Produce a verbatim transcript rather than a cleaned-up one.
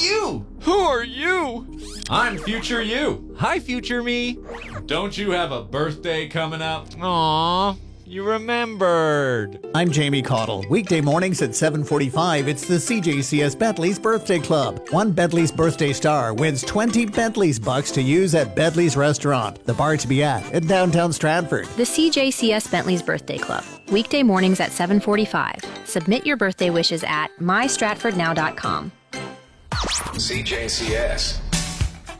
you? Who are you? I'm future you. Hi, future me. Don't you have a birthday coming up? Aw, you remembered. I'm Jamie Caudle. Weekday mornings at seven forty-five, it's the C J C S Bentley's Birthday Club. One Bentley's birthday star wins twenty Bentley's bucks to use at Bentley's Restaurant, the bar to be at in downtown Stratford. The C J C S Bentley's Birthday Club. Weekday mornings at seven forty-five. Submit your birthday wishes at my stratford now dot com. C J C S.